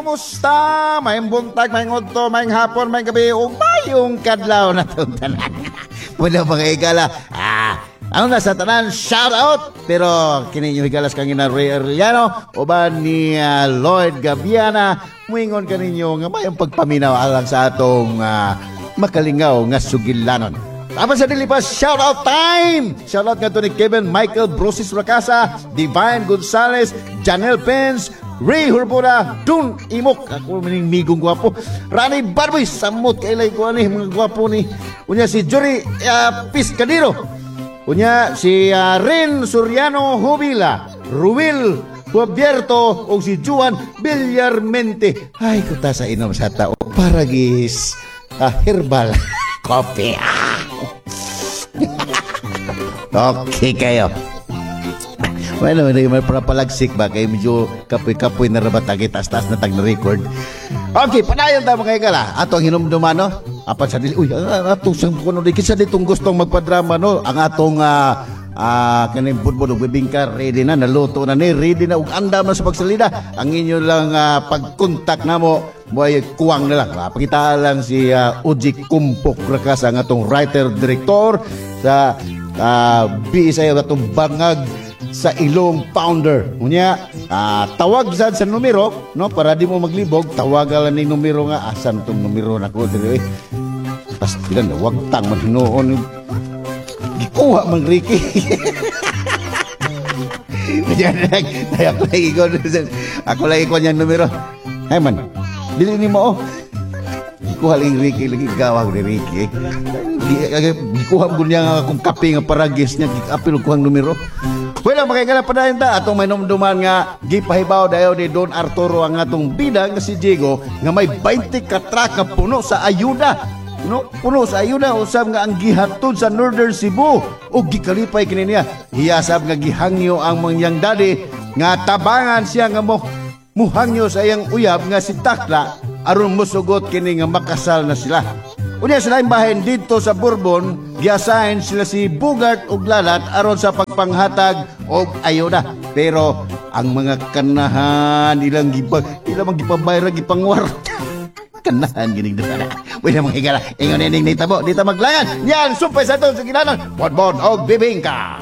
kumusta? Mayong buntag, mayong udto, mayong hapon, mayong gabi, o mayong kadlaw na itong tanan. Mula mga igala, ano na sa tanan, shout out! Pero kininyo higalas kang ina Ray Arellano o ba ni Lloyd Gaviana, muingon ka ninyo nga mayong pagpaminaw alang sa atong makalingaw nga sugilanon. Tapos sa dilipas, shout out time! Shout out nga to ni Kevin Michael Brosis Racasa, Divine Gonzalez, Janelle Pence, Ray Hurbona, Dun Imok, ako maning migong gwapo, Rani Barboy, samot kailay ko ni mga gwapo ni, unya si Jory Piscadero, unya si Ren Soriano Hubila, Ruel Huabierto, o si Juan Villarmente. Ay, kuta sa inom sa tao, paragis herbal coffee. Okay kayo. Bueno, may parapalagsik ba? Kaya medyo kapoy-kapoy na rabatagi, taas-taas na tag na record. Okay, panayon tayo mga ikala. Ato ang hinumduman, no? Apat sa dili. Uy, atong sang kuno di kisa ditong gustong magpadrama, no? Ang atong kaning budbud ug bibingka ready na, naluto na ni, ready na ug andam na sa pagsalida. Ang inyo lang pag-contact namo, mo'y kuwang na lang. Pakita lang si Uji Kumpok Rakasa, ang atong writer-director sa BSI atong bangag sa Ilong Founder. Unya, tawag sad sa numero, no, para di mo maglibog, tawagan lang ni numero nga, asan tong numero na ko diri. Pas bilang wag tang man hinuon. Gikuha man Ricky. Ako lagi ko niyang numero. Hey man, dili ni mo, oh. Gikuha lang Ricky, lagi gawag ni Ricky. Gikuha mo niya akong kape nga paragis niya, gikapil ko ang numero. Well, makikala pa na ta atong may numduman nga gipahibaw dayo ni Don Arturo ang atong bida nga si Diego nga may 20 katraka puno sa ayuda. No, puno sa ayuda usab nga ang gihatod sa Northern Cebu ug gikalipay kini niya. Hiyasab nga gihangyo ang mangyang daddy nga tabangan siya nga muhangyo sa iyang uyab nga si Takla aron musugot kini nga makasal na sila. Unya sila imbahin dito sa Bourbon, giasahin sila si Bugart ug Lalat aron sa pagpanghatag og ayuda. Pero ang mga kanahan ilang gipabayra gipangwar. Kanahan gining dala. Wala mga higala, ingon ning nitabo, dita maglangan. Yan sumpay sa to sa gilanon. Bonbon og bibingka.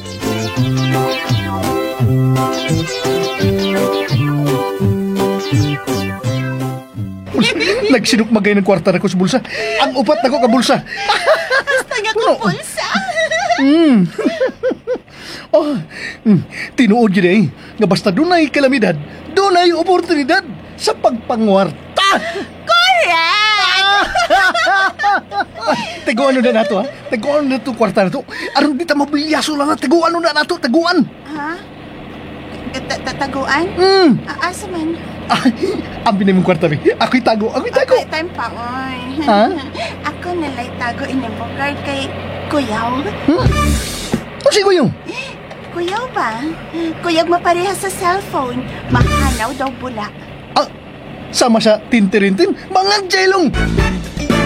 Nagsinukmagay ng kwarta na ko sa bulsa. Ang upat na ko ka bulsa. Basta nga ko pulsa. Tinuod yun eh. Nga basta dunay kalamidad, dunay oportunidad sa pagpangwarta. Correct! Taguan na nato, ha? Taguan na ito kwarta na ito. Aron di ta mabilyaso lang na. Taguan na nato, taguan. Ha? Taguan? Asa man? Ambi na yung kwarta, be. Ako'y tago, ako'y tago. Okay, time pa, oy. Ha? Ako nalay tago inibogard kay Kuyaw. O si Kuyong? Kuyaw ba? Kuyaw mapareha sa cellphone. Makahanaw daw bulak. Sama sa tintirintin, mga jailong.